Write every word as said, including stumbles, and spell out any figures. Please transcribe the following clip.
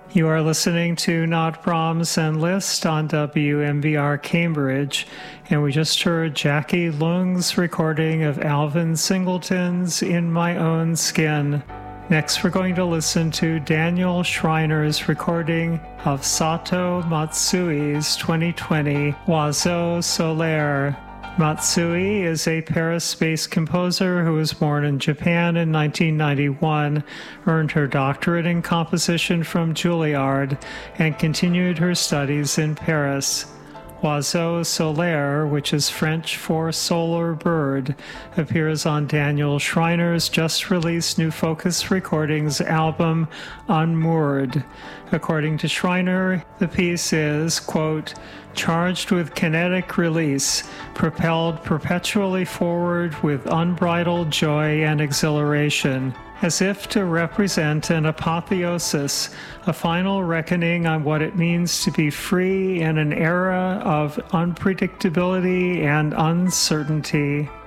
You are listening to Not Brahms and Liszt on W M B R Cambridge, and we just heard Jackie Lung's recording of Alvin Singleton's In My Own Skin. Next, we're going to listen to Daniel Schreiner's recording of Sato Matsui's twenty twenty Oiseau Solaire. Matsui is a Paris-based composer who was born in Japan in nineteen ninety-one, earned her doctorate in composition from Juilliard, and continued her studies in Paris. Oiseau Solaire, which is French for solar bird, appears on Daniel Schreiner's just-released New Focus Recordings album, Unmoored. According to Schreiner, the piece is, quote, charged with kinetic release, propelled perpetually forward with unbridled joy and exhilaration, as if to represent an apotheosis, a final reckoning on what it means to be free in an era of unpredictability and uncertainty.